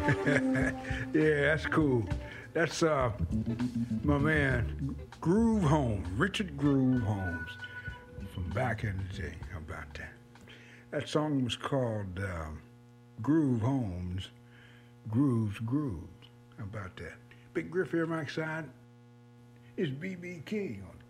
Yeah, that's cool. That's my man Groove Holmes, Richard Groove Holmes, from back in the day. How about that? That song was called Groove Holmes, Grooves. How about that? Big Griff here, Mike Side. It's BB King on